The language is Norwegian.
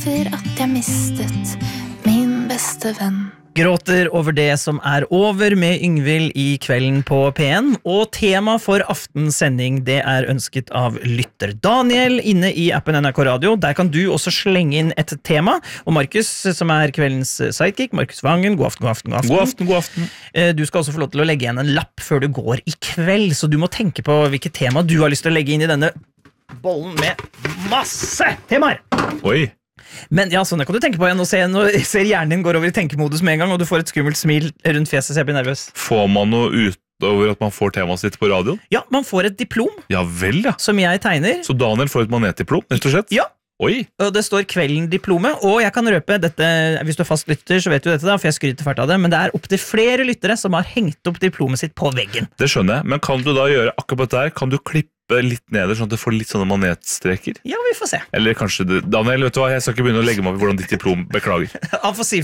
For at jeg mistet min beste venn. Gråter over det som over med Yngvild I kvelden på P1, og tema for aftens sending det ønsket av lytter Daniel inne I appen NRK Radio. Der kan du også slenge inn et tema, og Markus, som kveldens sidekick, Markus Vangen, god aften, god aften, god aften. God aften, god aften. Du skal også få lov til å legge igjen en lapp før du går I kveld, så du må tenke på hvilket tema du har lyst til å legge inn I denne bollen med masse temaer. Oi. Men ja, sånn kan du tenke på igjen. Nå ser hjernen din går over I tenkemodus med en gang, og du får et skummelt smil rundt fjeset, så jeg blir nervøs. Får man noe utover at man får temaet sitt på radioen? Ja, man får et diplom. Ja vel, ja. Som jeg tegner. Så Daniel får et manetdiplom, rett og slett? Ja. Oi. Og det står kvelden-diplomet, og jeg kan røpe dette, hvis du fast lytter, så vet du dette da, for jeg skryter fælt av det, men det opp til flere lyttere som har hengt opp diplomet sitt på veggen. Det skjønner jeg, men kan du da gjøre akkurat det der? Kan du klippe litt neder, sånn at du får litt sånne manetstreker? Ja, vi får se. Eller kanskje Daniel, vet du hva, jeg skal ikke begynne å legge meg opp I hvordan ditt diplom beklager. Han får si